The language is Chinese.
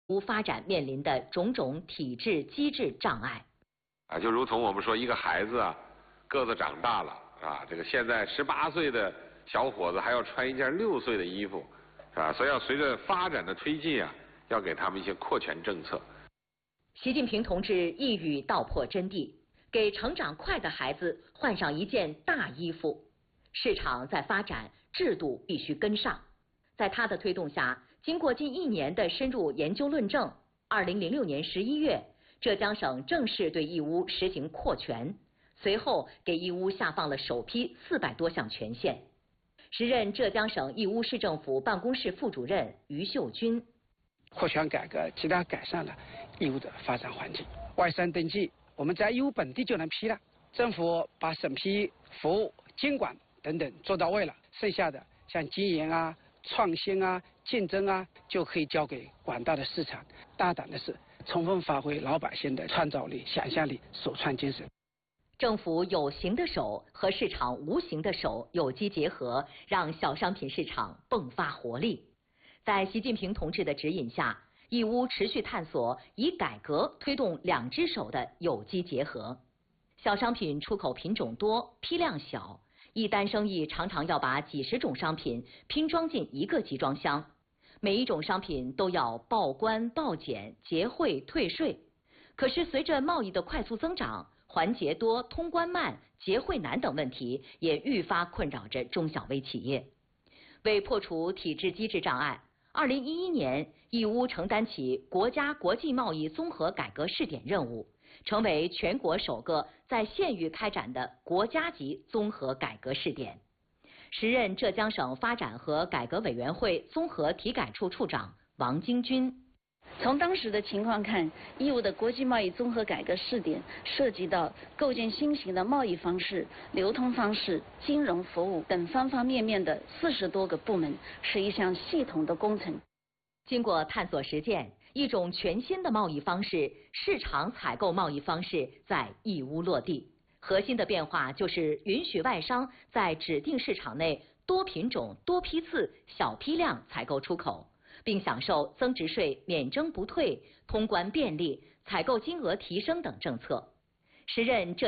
屋发展面临的种种体制机制障碍。 就如同我们说一个孩子个子长大了这个现在18岁的小伙子还要穿一件6岁的衣服，所以要随着发展的推进要给他们一些扩权政策。 习近平同志一语道破真谛，给成长快的孩子换上一件大衣服。市场在发展，制度必须跟上。在他的推动下，经过近1年的深入研究论证，2006年11月，浙江省正式对义乌实行扩权，随后给义乌下放了首批400多项权限。时任浙江省义乌市政府办公室副主任于秀军。 扩权改革极大改善了义乌的发展环境，外商登记我们在义乌本地就能批了，政府把审批、服务、监管等等做到位了，剩下的像经营创新竞争就可以交给广大的市场。大胆的是充分发挥老百姓的创造力、想象力、首创精神。 政府有形的手和市场无形的手有机结合，让小商品市场迸发活力。在习近平同志的指引下，义乌持续探索以改革推动2只手的有机结合。小商品出口品种多，批量小，一单生意常常要把几十种商品拼装进一个集装箱，每一种商品都要报关、报检、结汇、退税。可是随着贸易的快速增长，环节多、通关慢、结汇难等问题也愈发困扰着中小微企业。为破除体制机制障碍，2011年，义乌承担起国家国际贸易综合改革试点任务，成为全国首个在县域开展的国家级综合改革试点。时任浙江省发展和改革委员会综合体改处处长王京军。 从当时的情况看，义乌的国际贸易综合改革试点涉及到构建新型的贸易方式、流通方式、金融服务等方方面面的40多个部门，是一项系统的工程。 经过探索实践，一种全新的贸易方式——市场采购贸易方式在义乌落地。核心的变化就是允许外商在指定市场内多品种、多批次、小批量采购出口，并享受增值税免征不退、通关便利、采购金额提升等政策。时任浙